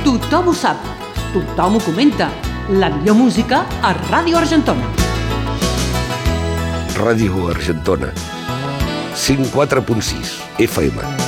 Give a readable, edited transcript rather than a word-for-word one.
Tothom ho sap, tothom ho comenta. La millor música a Ràdio Argentona. Ràdio Argentona, 104.6 FM.